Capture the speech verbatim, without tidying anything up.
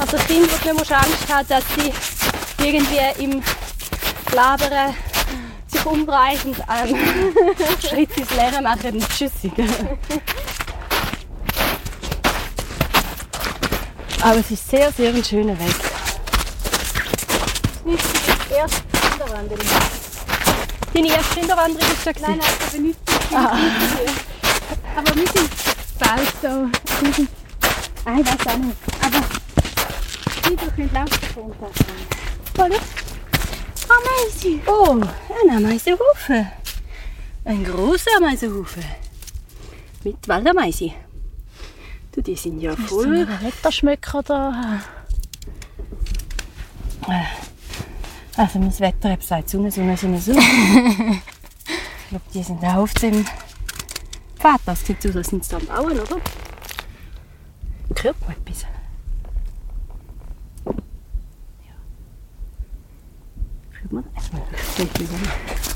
Also Kinder, wo man Angst hat, dass sie irgendwie im Labern sich umdrehen und einen Schritt ins Leere machen und tschüssig. Aber es ist sehr, sehr ein schöner Weg. Das ist die erste Kinderwanderung. Deine erste Kinderwanderung ist schon Nein, nein, aber nicht die ah. Aber wir sind bald so. Wir sind, ah, ich weiß auch nicht. Aber wir können laufen runter. Hallo? Ameise! Oh, ein Ameisenhaufen. Ein grosser Ameisenhaufen. Mit Waldameise. Du, die sind ja voll. Ist so ein Wetterschmöcker da. Also mein Wetter hat gesagt, Sonne, Sonne, Sonne, Sonne. Ich glaube, die sind auch auf dem Pfad. Das sieht aus, als sind sie da am Bauen, oder? Hört man etwas? Ja. Hört man etwas?